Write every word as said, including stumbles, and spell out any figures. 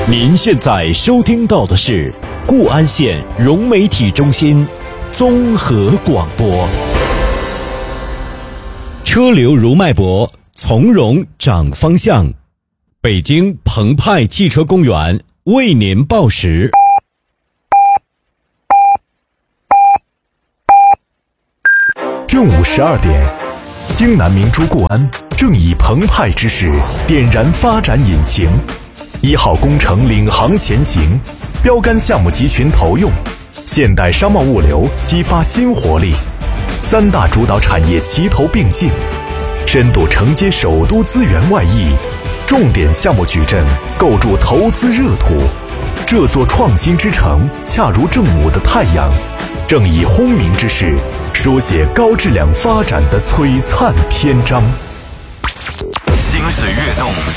您现在收听到的是固安县融媒体中心综合广播。车流如脉搏，从容掌方向。北京澎湃汽车公园为您报时。 正午十二点，京南明珠固安正以澎湃之势点燃发展引擎。一号工程领航前行，标杆项目集群投用，现代商贸物流激发新活力，三大主导产业齐头并进，深度承接首都资源外溢，重点项目矩阵构筑投资热土。这座创新之城恰如正午的太阳，正以轰鸣之势书写高质量发展的璀璨篇章。 心思跃动，